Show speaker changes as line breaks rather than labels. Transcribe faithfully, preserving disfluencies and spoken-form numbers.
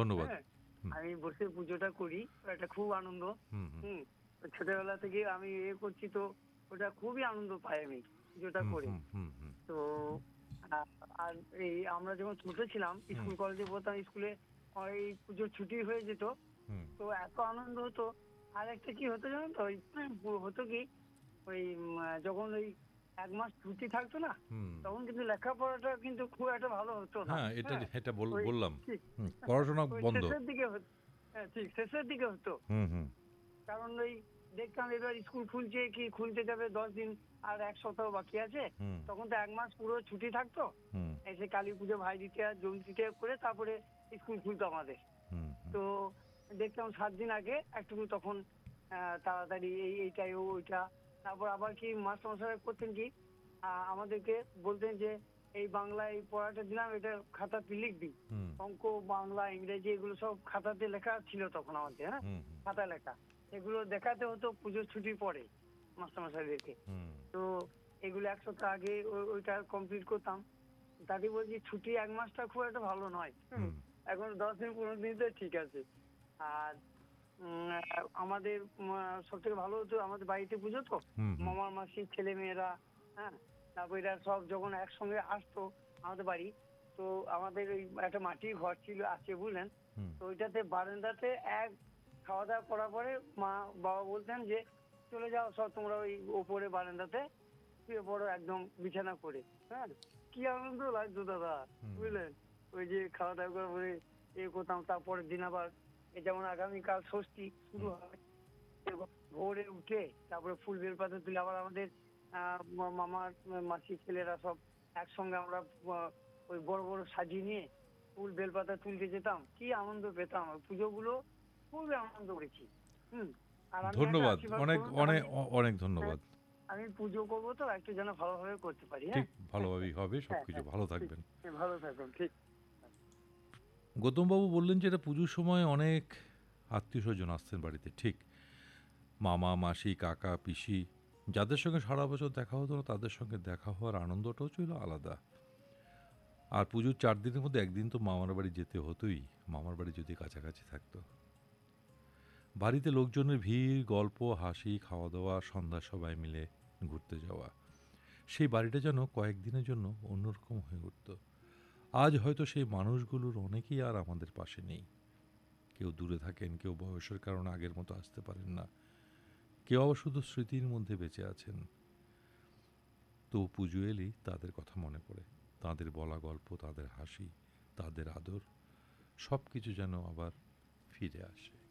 ধন্যবাদ।
হ্যাঁ,
হুম,
আমি বসে পুজোটা করি, এটা খুব আনন্দ।
হুম, হুম,
হুম, ছোটবেলা থেকে আমি এ করছি, তো ওটা খুবই আনন্দ পাই আমি পুজোটা
হুম,
করে।
হুম, হুম, হুম,
তো আ আর এই আমরা যখন ছোট ছিলাম,
হুম,
স্কুল কলেজে পড়তাম, স্কুলে ওই পুজোর ছুটি হয়ে যেত।
হুম,
তো এত আনন্দ হতো। আর একটা কি হতো জানেন তো? ওই উম, হতো কি, ওই উম, আহ, যখন ওই এক মাস ছুটি থাকতো না,
হুম।
তখন কিন্তু লেখাপড়াটা কিন্তু খুব একটা ভালো হতো না।
হ্যাঁ, এটা
হ্যাঁ,
এটা বল
ওই
বললাম।
ঠিক
হুম, পড়াশোনা
ওই
বন্ধ।
শেষের দিকে হতো। হ্যাঁ, ঠিক শেষের দিকে হতো।
হুম, হুম,
কারণ ওই দেখতাম এবার স্কুল খুলছে কি খুলতে যাবে, দশ দিন আর এক সপ্তাহ বাকি আছে।
হুম,
তখন তো এক মাস পুরো ছুটি থাকতো।
হুম,
এসে কালী পুজো, ভাই দ্বিতীয়া, জমি দ্বিতীয়া করে তারপরে স্কুল খুলতো আমাদের।
হুম, হুম,
তো দেখতাম সাত দিন আগে একটু তখন আহ, তাড়াতাড়ি এই এইটাই ও ওইটা। তারপর আবার কি মাস্টারমশাই করতেন কি, আহ, আমাদেরকে বলতেন যে এই বাংলা এই পড়াটা দিলাম, এটা খাতাতে লিখবি।
হুম,
অঙ্ক, বাংলা, ইংরেজি এগুলো সব খাতাতে লেখা ছিল তখন আমাদের। হ্যাঁ,
হুম, হুম,
খাতা লেখা এগুলো দেখাতে হতো পুজোর ছুটির পরে মাস্টারমশাইদেরকে।
হুম,
তো এগুলো এক সপ্তাহ আগে ওই- ওইটা কমপ্লিট করতাম। দাদি বলছি ছুটি এক মাসটা খুব একটা ভালো নয়। হুম,
হুম,
এখন দশ দিন পনেরো দিন তো ঠিক আছে। আর উম, আহ, আমাদের সব থেকে ভালো হতো, আমাদের বাড়িতে পুজো তো,
হুম, হুম,
মামার মাসির ছেলে মেয়েরা, হ্যাঁ, তারপর এরা সব যখন একসঙ্গে আসতো আমাদের বাড়ি, তো আমাদের ওই একটা মাটির ঘর ছিল, আছে বুঝলেন।
হুম,
তো ওইটাতে বারান্দাতে এক খাওয়া দাওয়া করার পরে মা বাবা বলতেন যে চলে যাও সব তোমরা ওই ওপরে বারান্দাতে শুয়ে পড়ো একদম বিছানা করে। হ্যাঁ, কি আনন্দ লাগতো দাদা,
হুম,
বুঝলেন। ওই যে খাওয়া দাওয়া করে পরে এ করতাম, তারপরের দিন আবার এই যেমন আগামীকাল ষষ্ঠী শুরু
হুম,
হবে, এরকম ভোরে উঠে তারপরে ফুল বেলপাতা তুলে আবার আমাদের আহ, মা- মামার মাসি ছেলেরা সব একসঙ্গে আমরা আহ, ওই বড় বড় সাজিয়ে নিয়ে ফুল বেলপাতা তুলতে যেতাম, কি আনন্দ পেতাম ওই পুজোগুলো। খুবই আনন্দ করেছি। হুম। আর আমি একটা
ধন্যবাদ।
আশীর্বাদ
অনেক,
করুন,
অনেক,
আমি
অ অনেক
হ্যাঁ,
ধন্যবাদ।
আমি পুজো করবো তো একটু যেন ভালোভাবে করতে পারি।
ঠিক
হ্যাঁ।
ভালোভাবেই হবে,
হ্যাঁ,
সবকিছু
হ্যাঁ,
ভালো
ঠিক।
থাকবেন।
হ্যাঁ, ভালো থাকুন, ঠিক।
গৌতমবাবু বললেন যে এটা পুজোর সময় অনেক আত্মীয়স্বজন আসতেন বাড়িতে। ঠিক মামা, মাসি, কাকা, পিসি যাদের সঙ্গে সারা বছর দেখা হতো না তাদের সঙ্গে দেখা হওয়ার আনন্দটাও ছিল আলাদা। আর পুজোর চার দিনের মধ্যে একদিন তো মামার বাড়ি যেতে হতোই, মামার বাড়ি যদি কাছাকাছি থাকতো। বাড়িতে লোকজনের ভিড়, গল্প, হাসি, খাওয়া দাওয়া, সন্ধ্যা সবাই মিলে ঘুরতে যাওয়া, সেই বাড়িটা যেন কয়েকদিনের জন্য অন্যরকম হয়ে উঠত। আজ হয়তো সেই মানুষগুলোর অনেকেই আর আমাদের পাশে নেই। কেউ দূরে থাকেন, কেউ বয়সের কারণে আগের মতো আসতে পারেন না, কেউ আবার শুধু স্মৃতির মধ্যে বেঁচে আছেন। তো পুজো এলেই তাদের কথা মনে পড়ে, তাদের বলা গল্প, তাদের হাসি, তাদের আদর, সব কিছু যেন আবার ফিরে আসে।